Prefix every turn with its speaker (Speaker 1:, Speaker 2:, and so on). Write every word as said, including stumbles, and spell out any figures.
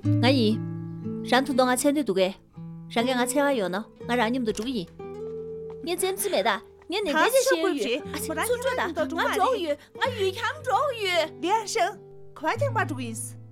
Speaker 1: 阿姨，上头到我车里读的，上给我车下药呢，我让你们都注意。你怎么姊妹的？你那边这些鱼，
Speaker 2: 我让
Speaker 1: 做做的，我终于，我鱼看终于。
Speaker 2: 连生，快点把这个意思。